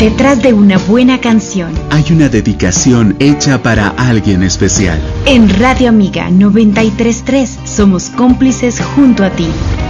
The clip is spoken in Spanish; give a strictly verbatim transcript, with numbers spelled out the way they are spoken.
Detrás de una buena canción hay una dedicación hecha para alguien especial. En Radio Amiga noventa y tres punto tres somos cómplices junto a ti.